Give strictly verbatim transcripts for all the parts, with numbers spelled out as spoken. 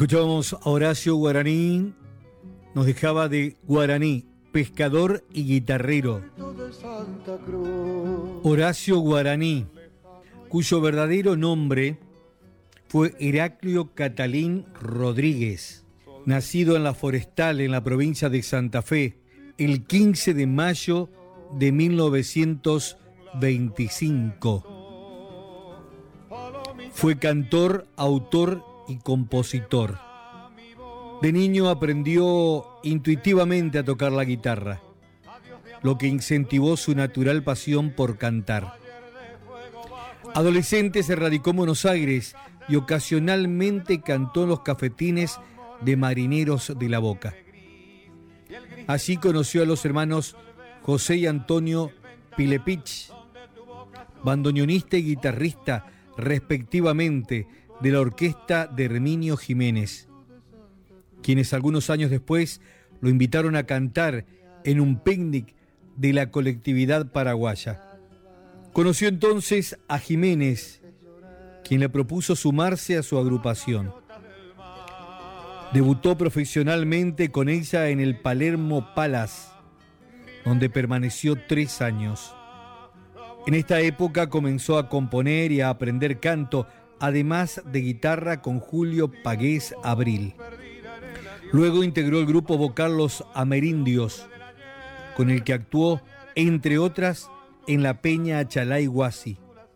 Escuchábamos a Horacio Guaraní, nos dejaba de Guaraní, pescador y guitarrero. Horacio Guaraní, cuyo verdadero nombre fue Heraclio Catalín Rodríguez, nacido en La Forestal, en la provincia de Santa Fe, el quince de mayo de mil novecientos veinticinco. Fue cantor, autor y compositor. De niño aprendió intuitivamente a tocar la guitarra, lo que incentivó su natural pasión por cantar. Adolescente se radicó en Buenos Aires y ocasionalmente cantó en los cafetines de marineros de La Boca. Allí conoció a los hermanos José y Antonio Pilepich, bandoneonista y guitarrista respectivamente de la orquesta de Herminio Jiménez, quienes algunos años después lo invitaron a cantar en un picnic de la colectividad paraguaya. Conoció entonces a Jiménez, quien le propuso sumarse a su agrupación. Debutó profesionalmente con ella en el Palermo Palace, donde permaneció tres años. En esta época comenzó a componer y a aprender canto, además de guitarra con Julio Pagués Abril. Luego integró el grupo vocal Los Amerindios, con el que actuó, entre otras, en la Peña Achalay Huasi.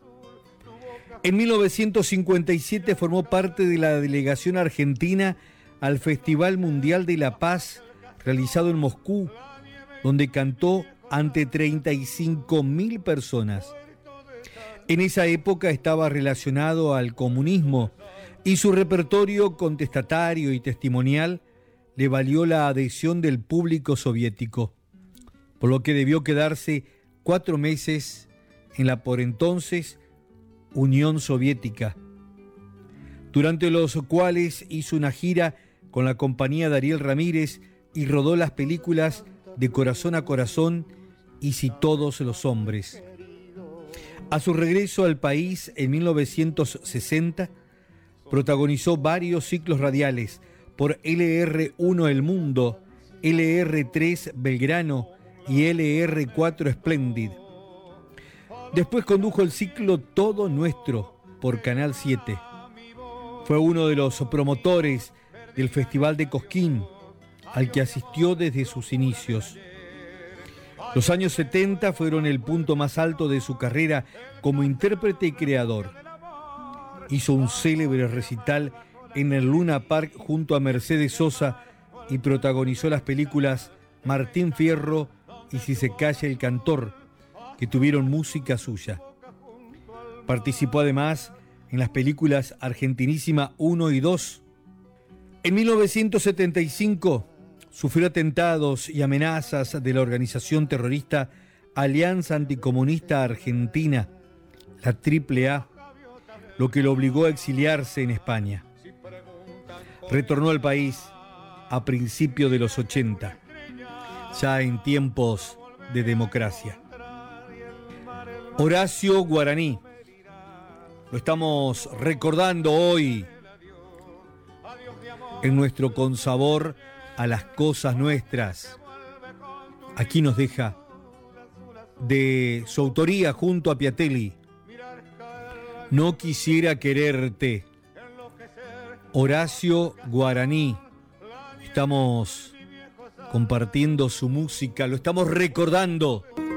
En mil novecientos cincuenta y siete formó parte de la delegación argentina al Festival Mundial de la Paz, realizado en Moscú, donde cantó ante treinta y cinco mil personas. En esa época estaba relacionado al comunismo y su repertorio contestatario y testimonial le valió la adhesión del público soviético, por lo que debió quedarse cuatro meses en la por entonces Unión Soviética, durante los cuales hizo una gira con la compañía de Ariel Ramírez y rodó las películas De Corazón a Corazón y Si Todos los Hombres. A su regreso al país en mil novecientos sesenta, protagonizó varios ciclos radiales por L R uno El Mundo, L R tres Belgrano y L R cuatro Splendid. Después condujo el ciclo Todo Nuestro por Canal siete. Fue uno de los promotores del Festival de Cosquín, al que asistió desde sus inicios. Los años setenta fueron el punto más alto de su carrera como intérprete y creador. Hizo un célebre recital en el Luna Park junto a Mercedes Sosa y protagonizó las películas Martín Fierro y Si se calla el cantor, que tuvieron música suya. Participó además en las películas Argentinísima uno y dos. En mil novecientos setenta y cinco sufrió atentados y amenazas de la organización terrorista Alianza Anticomunista Argentina, la Triple A, lo que lo obligó a exiliarse en España. Retornó al país a principios de los ochenta, ya en tiempos de democracia. Horacio Guaraní, lo estamos recordando hoy en nuestro Consabor a las cosas nuestras. Aquí nos deja, de su autoría junto a Piatelli, No quisiera quererte. Horacio Guaraní. Estamos compartiendo su música, lo estamos recordando.